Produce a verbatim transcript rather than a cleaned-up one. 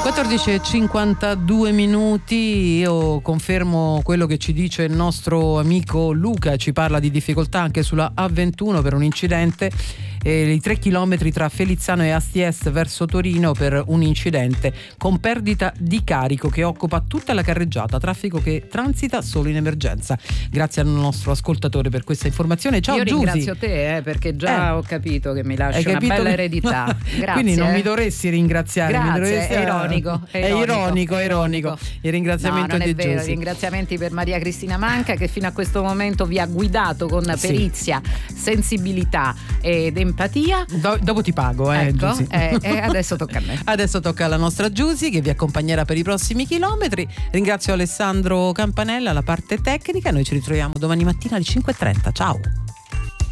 quattordici e cinquantadue minuti. Io confermo quello che ci dice il nostro amico Luca, ci parla di difficoltà anche sulla A ventuno per un incidente, e i tre chilometri tra Felizzano e Asti Est verso Torino per un incidente con perdita di carico che occupa tutta la carreggiata, traffico che transita solo in emergenza. Grazie al nostro ascoltatore per questa informazione. Ciao Io Giusy. ringrazio te eh, perché già Eh. ho capito che mi lasci Hai una capito bella che- eredità. Grazie. Quindi non eh. mi dovresti ringraziare. mi Grazie, dovresti- è ironico, È è ironico, ironico, è ironico. Il ringraziamento No, non di è vero. Giusy. Ringraziamenti per Maria Cristina Manca che fino a questo momento vi ha guidato con Sì. perizia, sensibilità ed empatia. Do- dopo ti pago, eh, Ecco, Giusy. eh, eh, adesso tocca a me. Adesso tocca alla nostra Giusy che vi accompagnerà per i prossimi chilometri. Ringrazio Alessandro Campanella, la parte tecnica. Noi ci ritroviamo domani mattina alle cinque e trenta. Ciao.